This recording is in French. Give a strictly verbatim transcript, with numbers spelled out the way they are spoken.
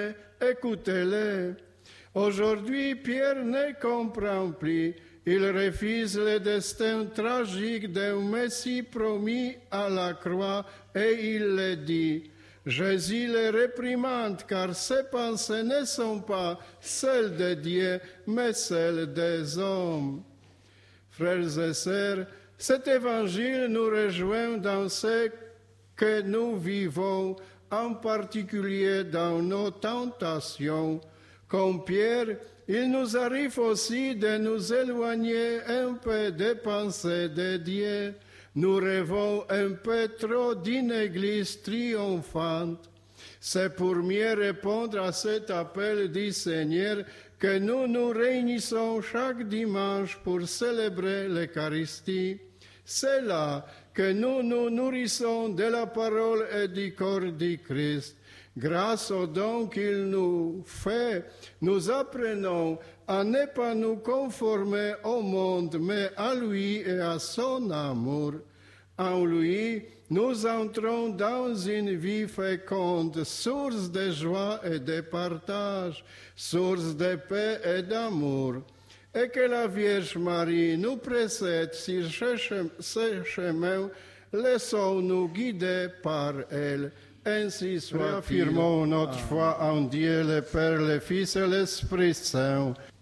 vrai, écoutez-les. Aujourd'hui, Pierre ne comprend plus. Il refuse le destin tragique d'un Messie promis à la croix et il le dit. Jésus les réprimande car ses pensées ne sont pas celles de Dieu, mais celles des hommes. Frères et sœurs, cet évangile nous rejoint dans ce que nous vivons, en particulier dans nos tentations. Comme Pierre, il nous arrive aussi de nous éloigner un peu des pensées de Dieu. Nous rêvons un peu trop d'une Église triomphante. C'est pour mieux répondre à cet appel du Seigneur que nous nous réunissons chaque dimanche pour célébrer l'Eucharistie. C'est là que nous nous nourrissons de la parole et du corps du Christ. Grâce au don qu'il nous fait, nous apprenons à ne pas nous conformer au monde, mais à lui et à son amour. En lui, nous entrons dans une vie féconde, source de joie et de partage, source de paix et d'amour. Et que la Vierge Marie nous précède sur ce chemin, laissons-nous guider par elle. Ainsi soit. Affirmons notre foi en Dieu, le Père, le Fils et l'Esprit Saint.